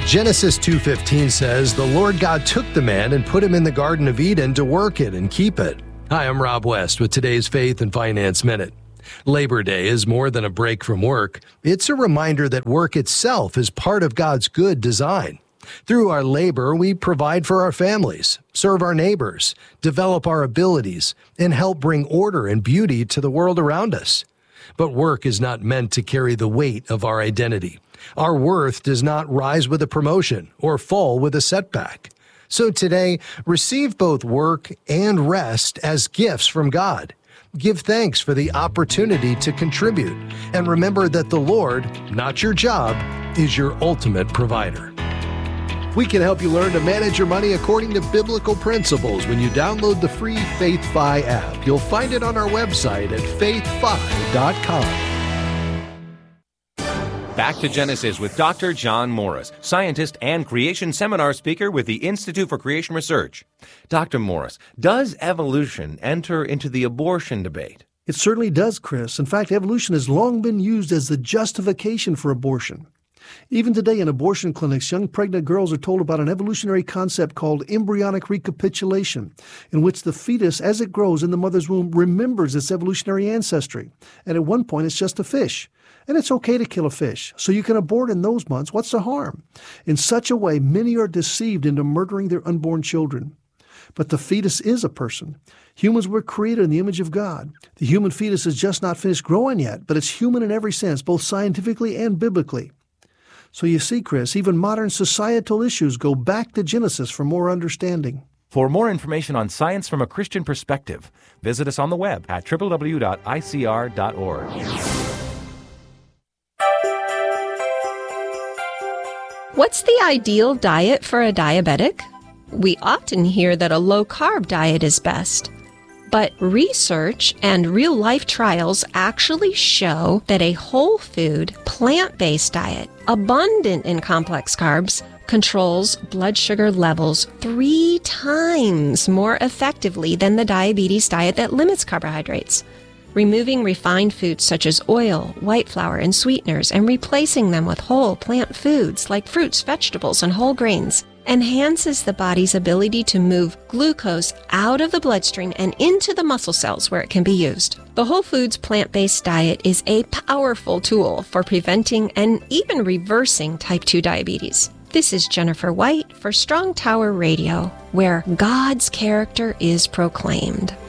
Genesis 2:15 says, "The Lord God took the man and put him in the Garden of Eden to work it and keep it." Hi, I'm Rob West with today's Faith and Finance Minute. Labor Day is more than a break from work. It's a reminder that work itself is part of God's good design. Through our labor, we provide for our families, serve our neighbors, develop our abilities, and help bring order and beauty to the world around us. But work is not meant to carry the weight of our identity. Our worth does not rise with a promotion or fall with a setback. So today, receive both work and rest as gifts from God. Give thanks for the opportunity to contribute, and remember that the Lord, not your job, is your ultimate provider. We can help you learn to manage your money according to biblical principles when you download the free FaithFi app. You'll find it on our website at faithfi.com. Back to Genesis with Dr. John Morris, scientist and creation seminar speaker with the Institute for Creation Research. Dr. Morris, does evolution enter into the abortion debate? It certainly does, Chris. In fact, evolution has long been used as the justification for abortion. Even today in abortion clinics, young pregnant girls are told about an evolutionary concept called embryonic recapitulation, in which the fetus, as it grows in the mother's womb, remembers its evolutionary ancestry. And at one point, it's just a fish. And it's okay to kill a fish, so you can abort in those months. What's the harm? In such a way, many are deceived into murdering their unborn children. But the fetus is a person. Humans were created in the image of God. The human fetus is just not finished growing yet, but it's human in every sense, both scientifically and biblically. So you see, Chris, even modern societal issues go back to Genesis for more understanding. For more information on science from a Christian perspective, visit us on the web at www.icr.org. What's the ideal diet for a diabetic? We often hear that a low-carb diet is best. But research and real-life trials actually show that a whole food, plant-based diet, abundant in complex carbs, controls blood sugar levels 3 times more effectively than the diabetes diet that limits carbohydrates. Removing refined foods such as oil, white flour, and sweeteners and replacing them with whole plant foods like fruits, vegetables, and whole grains enhances the body's ability to move glucose out of the bloodstream and into the muscle cells where it can be used. The Whole Foods plant-based diet is a powerful tool for preventing and even reversing type 2 diabetes. This is Jennifer White for Strong Tower Radio, where God's character is proclaimed.